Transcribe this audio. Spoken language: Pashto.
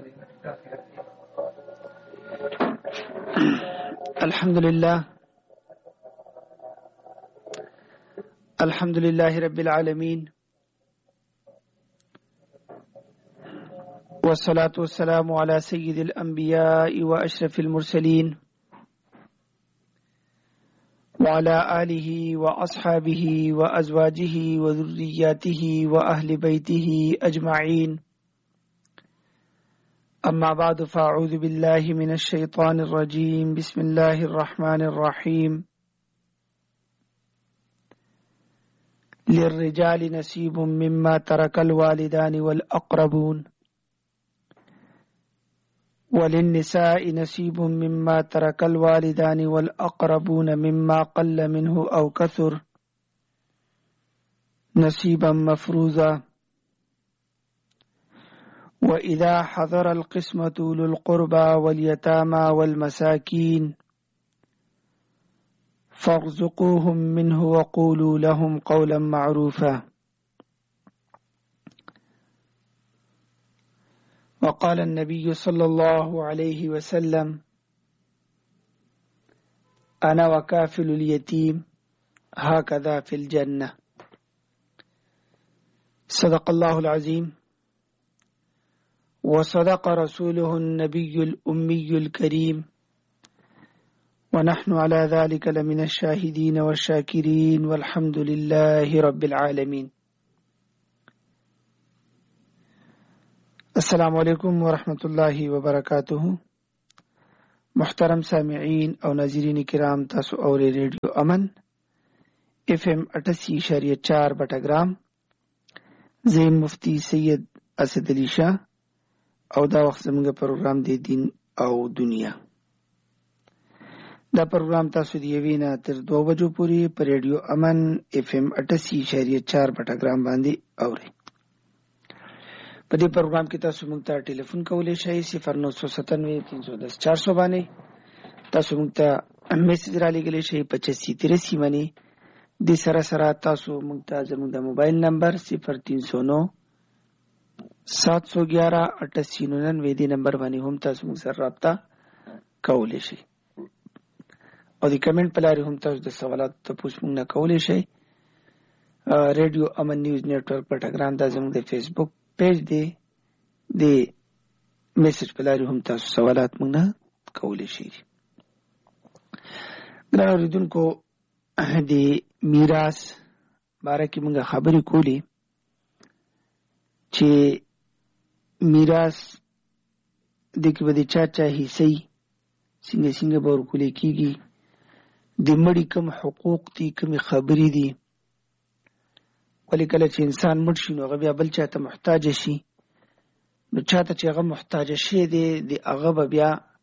الحمد لله رب العالمين، والصلاة والسلام على سيد الأنبياء وأشرف المرسلين وعلى آله وأصحابه وأزواجه وذرياته وأهل بيته أجمعين. أما بعد، فأعوذ بالله من الشيطان الرجيم. بسم الله الرحمن الرحيم. للرجال نصيب مما ترك الوالدان والأقربون، وللنساء نصيب مما ترك الوالدان والأقربون مما قل منه أو كثر نصيبا مفروضا. وإذا حضر القسمة أولو القربى واليتامى والمساكين فارزقوهم منه وقولوا لهم قولا معروفا. وقال النبي صلى الله عليه وسلم: أنا وكافل اليتيم هكذا في الجنة. صدق الله العظيم، وصدق رسوله النبي الأمي الكريم، ونحن على ذلك لمن الشاهدين والشاكرين، والحمد لله رب العالمين. السلام علیکم ورحمۃ اللہ وبرکاتہ. محترم سامعین او ناظرین کرام، تاسو اوري ریډیو امن FM 88.4 بټګرام. زم مفتی سید اسد علی شاه او دا وخت زموږ پروګرام دی دین او دنیا. دا پروګرام تاسو دی وینا تر 2 بجو پورې پر ریډیو امن FM 88.4 بټګرام باندې اوري. په دې پروګرام کې تاسو موږ ته ټلیفون کولای شئ 0997 310 400 باندې. تاسو موږ ته میسج را لګولای شئ 8583 باندې. د سره تاسو موږ ته زموږ د موبایل نمبر 0309 711 8899 دی نمبر باندې هم تاسو موږ سره رابطه کولای شئ. او د کمنټ په لارې هم تاسو د سوالات تاسو موږ نه کولای شئ. ریډیو امن نیوز نیټورک پټګرام دا زموږ د فیسبوک پیج دی. د میسج په لارې هم تاسو سوالات موږ نه کولای شئ. ګران اوریدونکو، د میراث باره کې موږ خبرې کولې چې میراث د کې به د چا حصې څنګه به ورکول کېږي، د مړي کوم حقوق دي، کومې خبرې دي. ولې کله چې انسان مړ شي نو هغه بیا بل چا ته محتاج شي، نو چا ته چې هغه محتاج شي دی د هغه به بیا